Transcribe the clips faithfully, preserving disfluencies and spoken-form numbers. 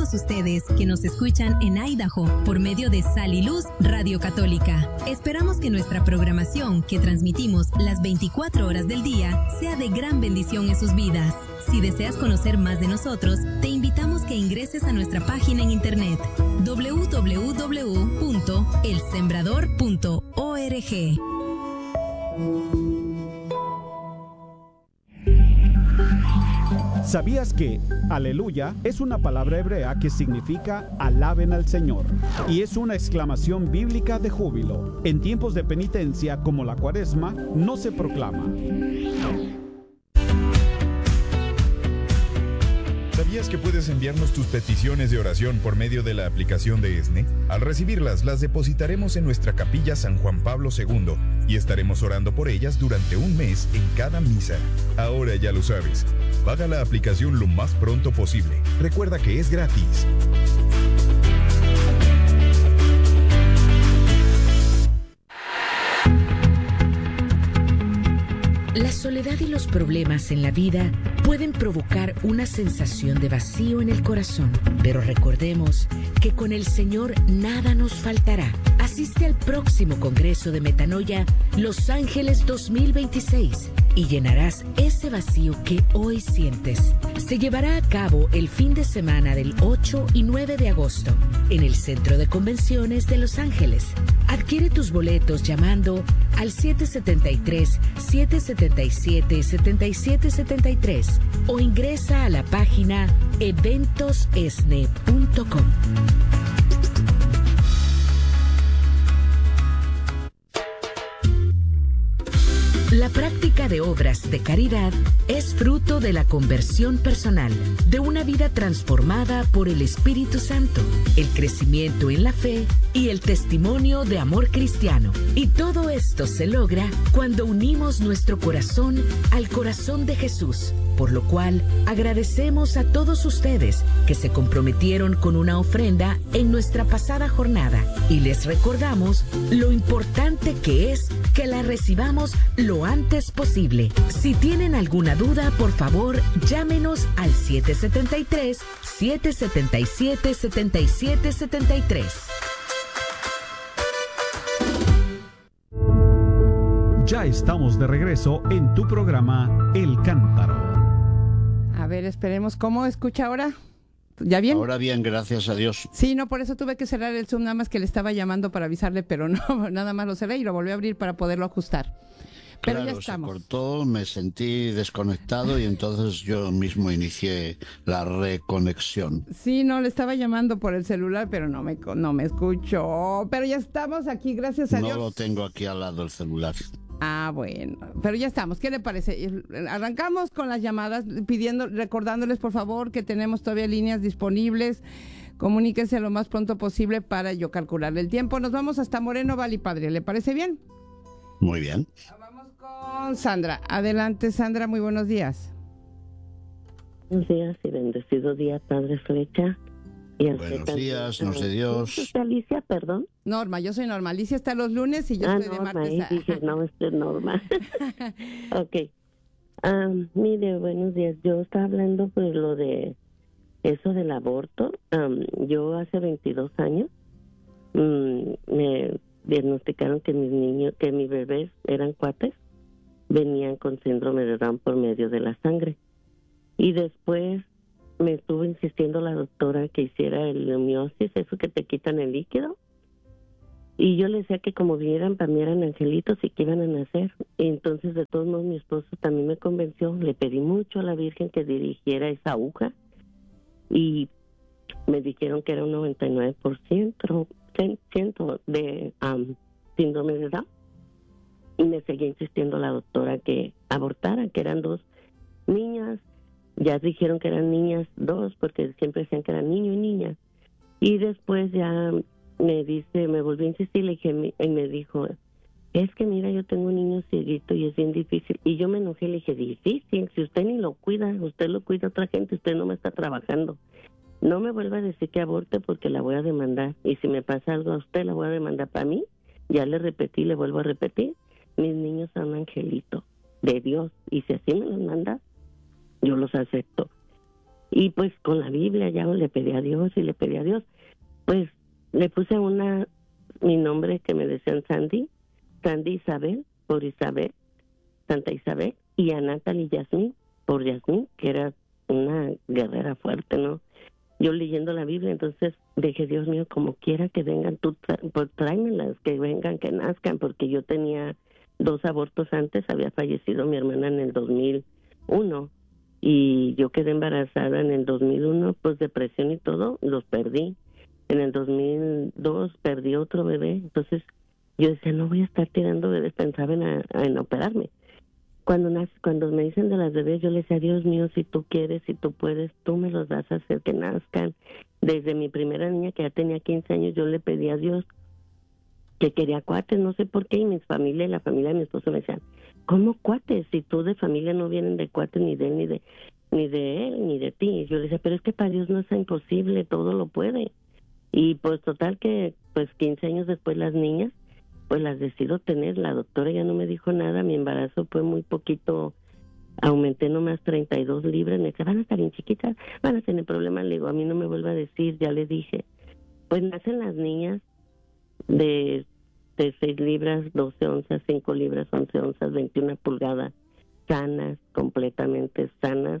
todos ustedes que nos escuchan en Idaho por medio de Sal y Luz Radio Católica. Esperamos que nuestra programación que transmitimos las veinticuatro horas del día sea de gran bendición en sus vidas. Si deseas conocer más de nosotros, te invitamos que ingreses a nuestra página en internet doble u doble u doble u punto el sembrador punto org. ¿Sabías que aleluya es una palabra hebrea que significa alaben al Señor? Y es una exclamación bíblica de júbilo. En tiempos de penitencia como la Cuaresma, no se proclama. ¿Sabías que puedes enviarnos tus peticiones de oración por medio de la aplicación de ESNE? Al recibirlas, las depositaremos en nuestra capilla San Juan Pablo segundo y estaremos orando por ellas durante un mes en cada misa. Ahora ya lo sabes. Baja la aplicación lo más pronto posible. Recuerda que es gratis. La soledad y los problemas en la vida pueden provocar una sensación de vacío en el corazón, pero recordemos que con el Señor nada nos faltará. Asiste al próximo Congreso de Metanoia Los Ángeles dos mil veintiséis y llenarás ese vacío que hoy sientes. Se llevará a cabo el fin de semana del ocho y nueve de agosto en el Centro de Convenciones de Los Ángeles. Adquiere tus boletos llamando al siete siete tres, siete siete siete, siete siete siete tres o ingresa a la página eventos esne punto com. La práctica de obras de caridad es fruto de la conversión personal, de una vida transformada por el Espíritu Santo, el crecimiento en la fe y el testimonio de amor cristiano. Y todo esto se logra cuando unimos nuestro corazón al corazón de Jesús, por lo cual agradecemos a todos ustedes que se comprometieron con una ofrenda en nuestra pasada jornada y les recordamos lo importante que es que la recibamos lo antes posible. Si tienen alguna duda, por favor, llámenos al siete siete tres, siete siete siete, siete siete siete tres. Ya estamos de regreso en tu programa El Cántaro. A ver, esperemos. ¿Cómo escucha ahora? ¿Ya bien? Ahora bien, gracias a Dios. Sí, no, por eso tuve que cerrar el Zoom, nada más que le estaba llamando para avisarle, pero no, nada más lo cerré y lo volví a abrir para poderlo ajustar. Pero claro, ya estamos. Se cortó, me sentí desconectado y entonces yo mismo inicié la reconexión. Sí, no, le estaba llamando por el celular, pero no me, no me escuchó. Pero ya estamos aquí, gracias a no Dios. No lo tengo aquí al lado del celular. Ah, bueno, pero ya estamos. ¿Qué le parece? Arrancamos con las llamadas, pidiendo, recordándoles por favor que tenemos todavía líneas disponibles. Comuníquense lo más pronto posible para yo calcularle el tiempo. Nos vamos hasta Moreno Valley, padre. ¿Le parece bien? Muy bien. Vamos con Sandra. Adelante, Sandra, muy buenos días. Buenos días y bendecido día, padre Flecha. Y buenos días, nos de Dios. ¿Es Alicia, perdón? Norma, yo soy Norma. Alicia está los lunes y yo ah, estoy Norma, de martes. A... dije, no, este es Norma. Ok. Um, mire, buenos días. Yo estaba hablando por lo de eso del aborto. Um, yo hace veintidós años um, me diagnosticaron que mis niños, que mis bebés eran cuates, venían con síndrome de Down por medio de la sangre. Y después me estuvo insistiendo la doctora que hiciera el homeosis, eso que te quitan el líquido. Y yo le decía que como vinieran para mí eran angelitos y que iban a nacer. Y entonces, de todos modos, mi esposo también me convenció. Le pedí mucho a la Virgen que dirigiera esa aguja. Y me dijeron que era un noventa y nueve por ciento de um, síndrome de Down. Y me seguía insistiendo la doctora que abortara, que eran dos niñas. Ya dijeron que eran niñas dos, porque siempre decían que eran niño y niña. Y después ya me dice, me volvió a insistir, le dije, y me dijo, es que mira, yo tengo un niño cieguito y es bien difícil. Y yo me enojé, le dije, difícil, si usted ni lo cuida, usted lo cuida a otra gente, usted no me está trabajando. No me vuelva a decir que aborte porque la voy a demandar. Y si me pasa algo a usted, la voy a demandar para mí. Ya le repetí, le vuelvo a repetir, mis niños son angelitos de Dios. Y si así me los manda, yo los acepto. Y pues con la Biblia ya le pedí a Dios y le pedí a Dios. Pues le puse una, mi nombre que me decían Sandy, Sandy Isabel, por Isabel, Santa Isabel, y a Natalie Yasmín, por Yasmín, que era una guerrera fuerte, ¿no? Yo leyendo la Biblia, entonces dije, Dios mío, como quiera que vengan, tú tra- pues tráemelas, que vengan, que nazcan, porque yo tenía dos abortos antes, había fallecido mi hermana en el dos mil uno, y yo quedé embarazada en el dos mil uno, pues depresión y todo, los perdí. En el dos mil dos perdí otro bebé, entonces yo decía, no voy a estar tirando bebés, pensaba en, a, en operarme. Cuando nace, cuando me dicen de las bebés, yo le decía, Dios mío, si tú quieres, si tú puedes, tú me los vas a hacer que nazcan. Desde mi primera niña, que ya tenía quince años, yo le pedí a Dios que quería cuates, no sé por qué, y mi familia y la familia de mi esposo me decían, ¿cómo cuates? Si tú de familia no vienen de cuates ni de él, ni de, ni de él, ni de ti. Y yo le decía, pero es que para Dios no es imposible, todo lo puede. Y pues total que, pues quince años después las niñas, pues las decido tener. La doctora ya no me dijo nada, mi embarazo fue muy poquito, aumenté nomás treinta y dos libras, me decía, van a estar bien chiquitas, van a tener problemas. Le digo, a mí no me vuelva a decir, ya le dije. Pues nacen las niñas de, de seis libras, doce onzas, cinco libras, once onzas, veintiuna pulgadas, sanas, completamente sanas.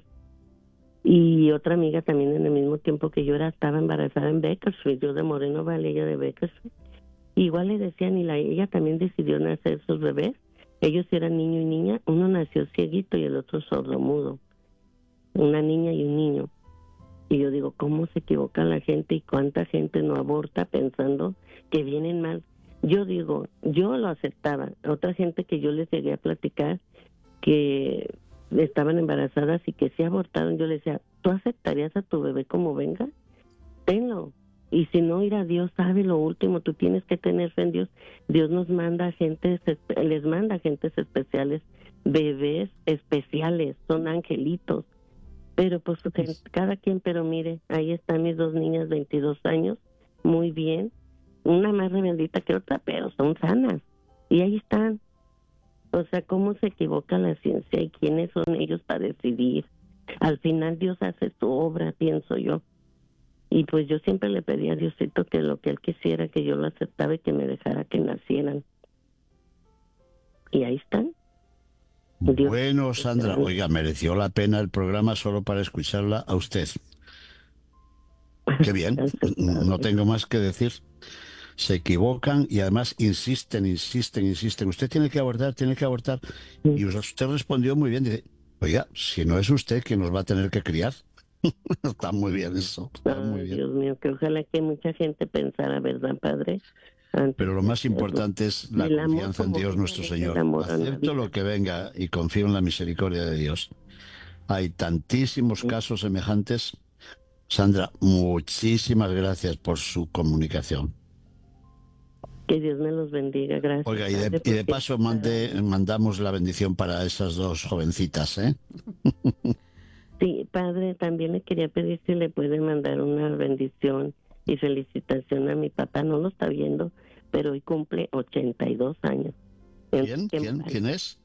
Y otra amiga también en el mismo tiempo que yo era, estaba embarazada en Bakersfield, yo de Moreno Valley, ella de Bakersfield. Igual le decían, y la, ella también decidió nacer sus bebés. Ellos eran niño y niña. Uno nació cieguito y el otro sordomudo. Una niña y un niño. Y yo digo, ¿cómo se equivoca la gente y cuánta gente no aborta pensando que vienen mal? Yo digo, yo lo aceptaba. Otra gente que yo les llegué a platicar que estaban embarazadas y que sí abortaron, yo les decía, ¿tú aceptarías a tu bebé como venga? Tenlo. Y si no, ir a Dios sabe lo último, tú tienes que tener fe en Dios. Dios nos manda gente, les manda gentes especiales, bebés especiales, son angelitos. Pero pues cada quien, pero mire, ahí están mis dos niñas, veintidós años, muy bien, una más rebeldita que otra, pero son sanas. Y ahí están. O sea, ¿cómo se equivoca la ciencia y quiénes son ellos para decidir? Al final Dios hace su obra, pienso yo. Y pues yo siempre le pedí a Diosito que lo que Él quisiera, que yo lo aceptaba y que me dejara que nacieran. Y ahí están. Dios. Bueno, Sandra, oiga, mereció la pena el programa solo para escucharla a usted. Qué bien, no tengo más que decir. Se equivocan y además insisten, insisten, insisten. Usted tiene que abortar, tiene que abortar. Y usted respondió muy bien. Dice, oiga, si no es usted quien nos va a tener que criar. Está muy bien eso. Está muy bien. Dios mío, que ojalá que mucha gente pensara, ¿verdad, Padre? Antes Pero lo más importante es la confianza en Dios nuestro Señor. Acepto lo que venga y confío en la misericordia de Dios. Hay tantísimos casos semejantes. Sandra, muchísimas gracias por su comunicación. Que Dios me los bendiga, gracias. Oiga, y de, y de paso mande, mandamos la bendición para esas dos jovencitas, ¿eh? Sí, Padre, también le quería pedir si le puede mandar una bendición y felicitación a mi papá. No lo está viendo, pero hoy cumple ochenta y dos años. ¿Quién? ¿Quién? ¿Quién es?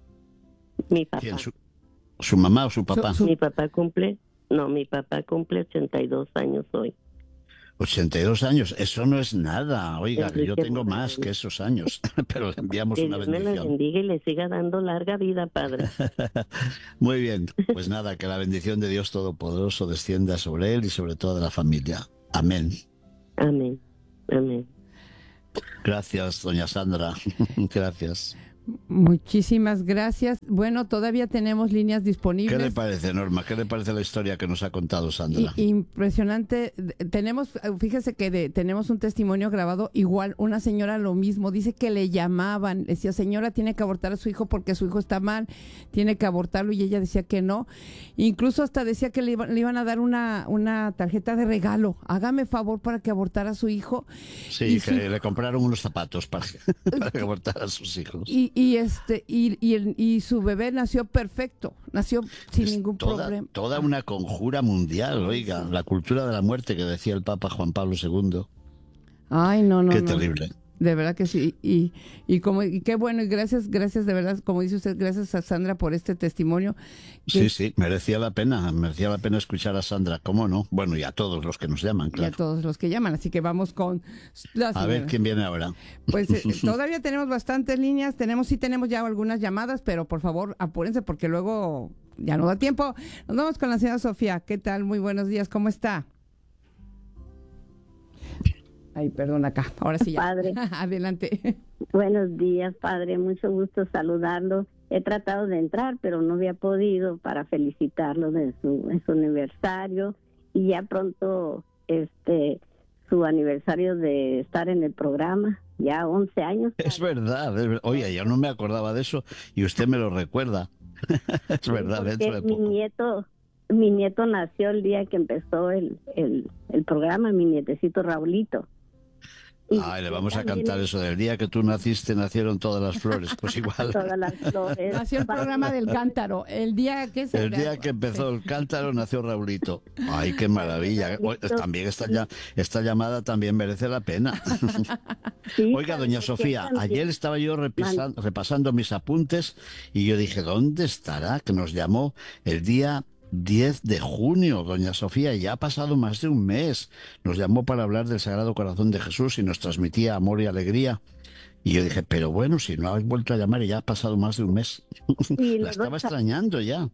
Mi papá. ¿Quién? ¿Su, su mamá o su papá? Su, su... Mi papá cumple, no, mi papá cumple ochenta y dos años hoy. ochenta y dos años, eso no es nada. Oiga, que yo tengo más que esos años, pero le enviamos que una Dios bendición. Me la bendiga y le siga dando larga vida, Padre. Muy bien, pues nada, que la bendición de Dios Todopoderoso descienda sobre él y sobre toda la familia. Amén. Amén. Amén. Gracias, doña Sandra. Gracias. Muchísimas gracias. Bueno, todavía tenemos líneas disponibles. ¿Qué le parece, Norma? ¿Qué le parece la historia que nos ha contado Sandra? I- impresionante. Tenemos, fíjese que de, tenemos un testimonio grabado igual. Una señora lo mismo, dice que le llamaban, le decía, señora, tiene que abortar a su hijo porque su hijo está mal, tiene que abortarlo, y ella decía que no. Incluso hasta decía que le, iba, le iban a dar una, una tarjeta de regalo. Hágame favor para que abortara a su hijo. Sí, y que su... le compraron unos zapatos para, para que abortara a sus hijos. Y, Y este y, y, el, y su bebé nació perfecto, nació sin es ningún toda, problema. Toda una conjura mundial, oiga, la cultura de la muerte que decía el Papa Juan Pablo segundo. Ay, no, no, Qué no. terrible. De verdad que sí, y y como y qué bueno, y gracias, gracias de verdad, como dice usted, gracias a Sandra por este testimonio. Sí, sí, merecía la pena, merecía la pena escuchar a Sandra, ¿cómo no? Bueno, y a todos los que nos llaman, claro. Y a todos los que llaman, así que vamos con la A ver quién viene ahora. Pues eh, todavía tenemos bastantes líneas, tenemos sí tenemos ya algunas llamadas, pero por favor apúrense porque luego ya no da tiempo. Nos vamos con la señora Sofía. ¿Qué tal? Muy buenos días, ¿cómo está? Ay, perdón, acá. Ahora sí ya. Padre. Adelante. Buenos días, padre. Mucho gusto saludarlo. He tratado de entrar, pero no había podido para felicitarlo de su, en su aniversario y ya pronto este su aniversario de estar en el programa, ya once años. Es verdad, es ver- oye, yo no me acordaba de eso y usted me lo recuerda. Es Sí, verdad, porque dentro de mi poco. nieto, mi nieto nació el día que empezó el, el, el programa, mi nietecito Raulito. Y Ay, le vamos a también cantar eso del día que tú naciste, nacieron todas las flores. Pues igual, todas las flores. Nació el programa del cántaro. El día que se el día que empezó el cántaro nació Raulito. Ay, qué maravilla. Oye, también esta, ya, esta llamada también merece la pena. Sí, Oiga, padre, doña porque Sofía, también- ayer estaba yo repisa- repasando mis apuntes y yo dije, ¿dónde estará? Que nos llamó el día diez de junio, doña Sofía, ya ha pasado más de un mes. Nos llamó para hablar del Sagrado Corazón de Jesús y nos transmitía amor y alegría. Y yo dije, pero bueno, si no habéis vuelto a llamar y ya ha pasado más de un mes. Sí, La los estaba dos- extrañando ya.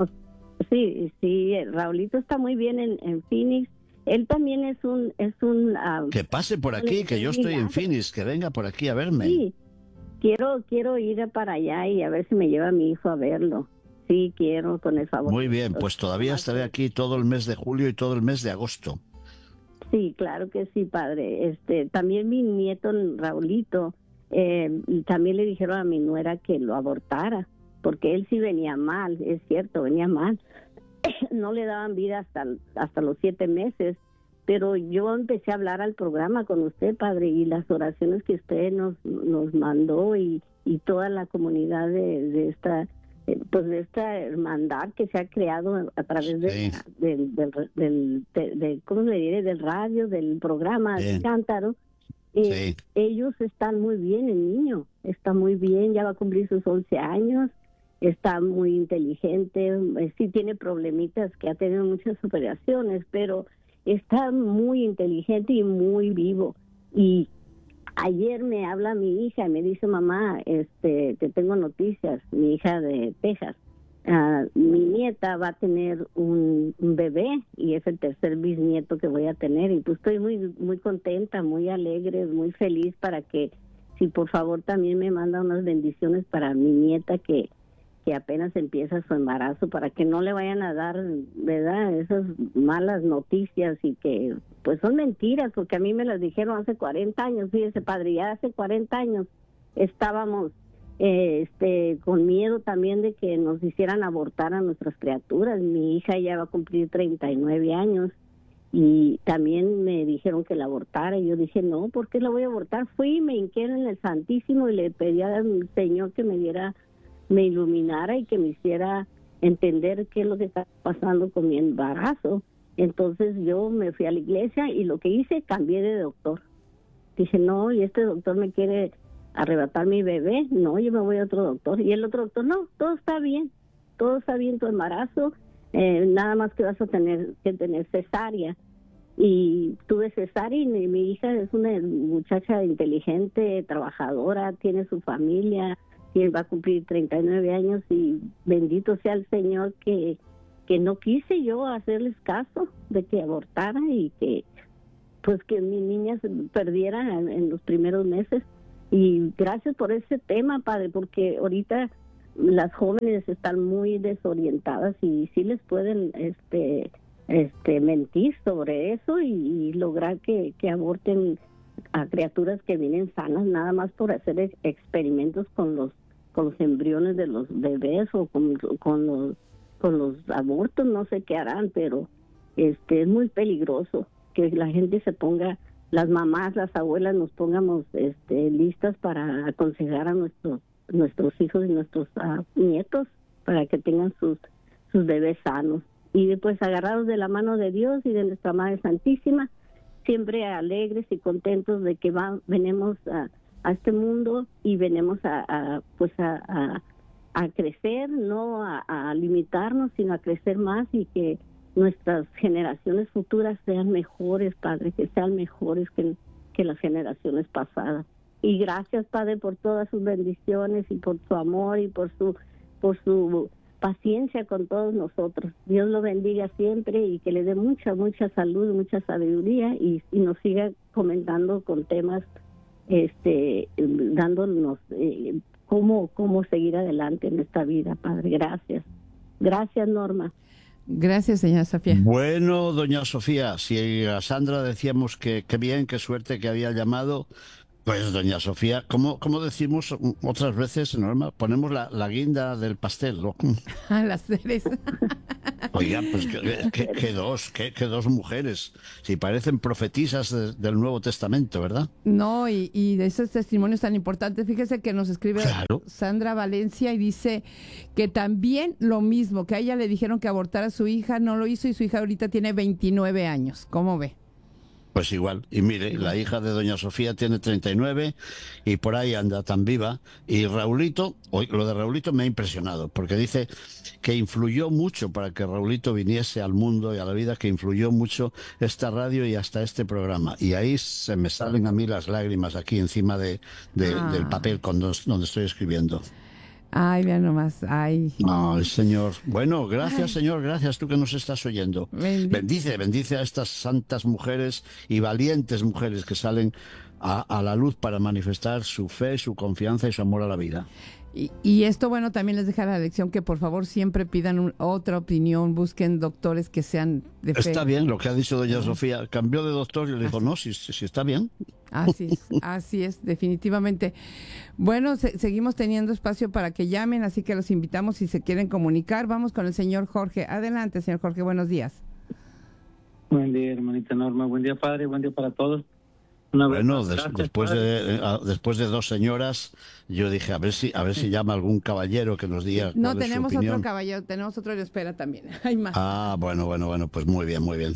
Sí, sí, Raulito está muy bien en, en Phoenix. Él también es un, es un. ah, Que pase por aquí, que yo estoy en Phoenix, que venga por aquí a verme. sí, quiero, quiero ir para allá y a ver si me lleva a mi hijo a verlo. Sí, quiero, con el favor. Muy bien, pues todavía estaré aquí todo el mes de julio y todo el mes de agosto. Sí, claro que sí, padre. Este, también mi nieto Raulito, eh, también le dijeron a mi nuera que lo abortara, porque él sí venía mal, es cierto, venía mal. No le daban vida hasta, hasta los siete meses, pero yo empecé a hablar al programa con usted, padre, y las oraciones que usted nos, nos mandó y, y toda la comunidad de, de esta eh, pues de esta hermandad que se ha creado a, a través de, Sí. del, del, del, de, de- ¿cómo le diré? Del radio, del programa Bien. Cántaro. Eh, Sí. Ellos están muy bien, el niño está muy bien, ya va a cumplir sus once años, está muy inteligente, eh, sí tiene problemitas que ha tenido muchas operaciones, pero está muy inteligente y muy vivo. Y ayer me habla mi hija y me dice, mamá, este, te tengo noticias, mi hija de Texas. Ah, mi nieta va a tener un, un bebé y es el tercer bisnieto que voy a tener y pues estoy muy muy contenta, muy alegre, muy feliz para que si por favor también me manda unas bendiciones para mi nieta que que apenas empieza su embarazo, para que no le vayan a dar, ¿verdad?, esas malas noticias y que pues son mentiras, porque a mí me las dijeron hace cuarenta años, fíjese, padre, ya hace cuarenta años estábamos eh, este con miedo también de que nos hicieran abortar a nuestras criaturas. Mi hija ya va a cumplir treinta y nueve años y también me dijeron que la abortara y yo dije, no, ¿por qué la voy a abortar? Fui y me hinqué en el Santísimo y le pedí al Señor que me diera, me iluminara y que me hiciera entender qué es lo que está pasando con mi embarazo. Entonces yo me fui a la iglesia y lo que hice, cambié de doctor. Dije, no, y este doctor me quiere arrebatar mi bebé, no, yo me voy a otro doctor. Y el otro doctor, no, todo está bien, todo está bien tu embarazo, eh, nada más que vas a tener que tener cesárea. Y tuve cesárea y mi, mi hija es una muchacha inteligente, trabajadora, tiene su familia, y va a cumplir treinta y nueve años y bendito sea el Señor que, que no quise yo hacerles caso de que abortara y que pues que mi niña se perdiera en, en los primeros meses. Y gracias por ese tema, padre, porque ahorita las jóvenes están muy desorientadas y sí les pueden este este mentir sobre eso y, y lograr que, que aborten a criaturas que vienen sanas nada más por hacer ex- experimentos con los con los embriones de los bebés o con, con los con los abortos, no sé qué harán, pero este es muy peligroso que la gente se ponga, las mamás, las abuelas nos pongamos este listas para aconsejar a nuestros nuestros hijos y nuestros uh, nietos para que tengan sus sus bebés sanos y después agarrados de la mano de Dios y de nuestra Madre Santísima, siempre alegres y contentos de que va, venimos a, a este mundo y venimos a, a pues a, a, a crecer, no a, a limitarnos, sino a crecer más y que nuestras generaciones futuras sean mejores, Padre, que sean mejores que, que las generaciones pasadas. Y gracias, Padre, por todas sus bendiciones y por su amor y por su por su paciencia con todos nosotros. Dios lo bendiga siempre y que le dé mucha, mucha salud, mucha sabiduría y, y nos siga comentando con temas, este, dándonos eh, cómo, cómo seguir adelante en esta vida, Padre. Gracias. Gracias, Norma. Gracias, señora Sofía. Bueno, doña Sofía, si a Sandra decíamos que qué bien, qué suerte que había llamado, pues doña Sofía, ¿cómo, cómo decimos otras veces, Norma? Ponemos la, la guinda del pastel, ¿no? A las cereza. Oiga, pues que, que, que dos, que, que dos mujeres, si parecen profetisas de, del Nuevo Testamento, ¿verdad? No, y, y de esos testimonios tan importantes, fíjese que nos escribe Claro. Sandra Valencia y dice que también lo mismo, que a ella le dijeron que abortara a su hija, no lo hizo y su hija ahorita tiene veintinueve años. ¿Cómo ve? Pues igual, y mire, la hija de doña Sofía tiene treinta y nueve y por ahí anda tan viva. Y Raulito, hoy lo de Raulito me ha impresionado, porque dice que influyó mucho para que Raulito viniese al mundo y a la vida, que influyó mucho esta radio y hasta este programa. Y ahí se me salen a mí las lágrimas aquí encima de, de Ah. del papel con dos- donde estoy escribiendo. Ay, vean nomás, ay. Ay, Señor. Bueno, gracias, Ay. Señor, gracias tú que nos estás oyendo. Bendi- Bendice, bendice a estas santas mujeres y valientes mujeres que salen a, a la luz para manifestar su fe, su confianza y su amor a la vida. Y, y esto, bueno, también les deja la lección que por favor siempre pidan un- otra opinión, busquen doctores que sean de fe. Está bien lo que ha dicho doña Sofía. Cambió de doctor y le dijo, no, si, si, si está bien. Así es, así es, definitivamente. Bueno, se- seguimos teniendo espacio para que llamen, así que los invitamos si se quieren comunicar. Vamos con el señor Jorge. Adelante, señor Jorge, buenos días. Buen día, hermanita Norma. Buen día, padre. Buen día para todos. Una vez Bueno, más, des- gracias, después, padre. de, eh, a- después de dos señoras, yo dije, a ver si a ver si llama algún caballero que nos diga No, cuál es su tenemos opinión. otro caballero, tenemos otro de espera también. Hay más. Ah, bueno, bueno, bueno, pues muy bien, muy bien.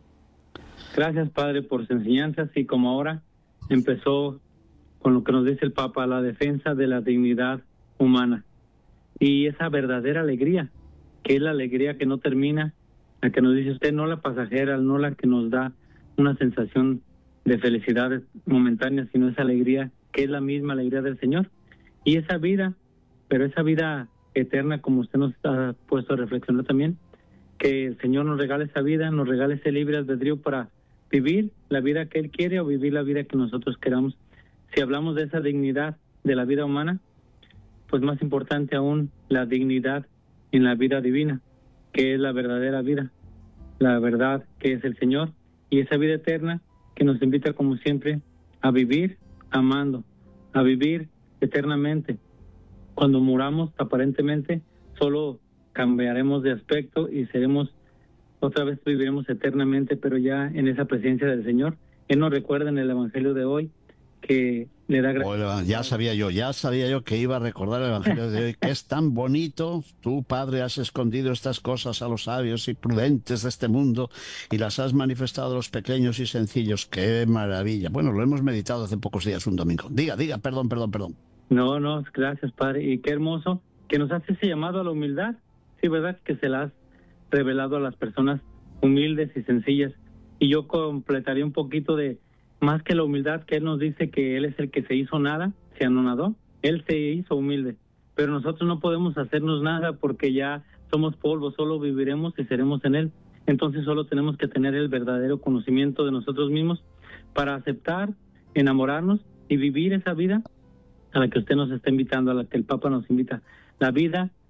Gracias, padre, por sus enseñanzas. Y como ahora empezó con lo que nos dice el Papa, la defensa de la dignidad humana. Y esa verdadera alegría, que es la alegría que no termina, la que nos dice usted, no la pasajera, no la que nos da una sensación de felicidad momentánea, sino esa alegría que es la misma alegría del Señor. Y esa vida, pero esa vida eterna, como usted nos ha puesto a reflexionar también, que el Señor nos regale esa vida, nos regale ese libre albedrío para vivir la vida que Él quiere o vivir la vida que nosotros queramos. Si hablamos de esa dignidad de la vida humana, pues más importante aún la dignidad en la vida divina, que es la verdadera vida, la verdad que es el Señor, y esa vida eterna que nos invita como siempre a vivir amando, a vivir eternamente. Cuando muramos, aparentemente, solo cambiaremos de aspecto y seremos, otra vez viviremos eternamente, pero ya en esa presencia del Señor. Él nos recuerda en el Evangelio de hoy que le da gracias. Bueno, ya sabía yo, ya sabía yo que iba a recordar el Evangelio de hoy, que es tan bonito. Tú, Padre, has escondido estas cosas a los sabios y prudentes de este mundo y las has manifestado a los pequeños y sencillos. ¡Qué maravilla! Bueno, lo hemos meditado hace pocos días, un domingo. Diga, diga, perdón, perdón, perdón. No, no, gracias, Padre. Y qué hermoso que nos hace ese llamado a la humildad. Sí, ¿verdad? Que se la has revelado a las personas humildes y sencillas. Y yo completaría un poquito de, más que la humildad, que Él nos dice que Él es el que se hizo nada, se anonadó. Él se hizo humilde. Pero nosotros no podemos hacernos nada porque ya somos polvo, solo viviremos y seremos en Él. Entonces solo tenemos que tener el verdadero conocimiento de nosotros mismos para aceptar, enamorarnos y vivir esa vida a la que usted nos está invitando, a la que el Papa nos invita. La vida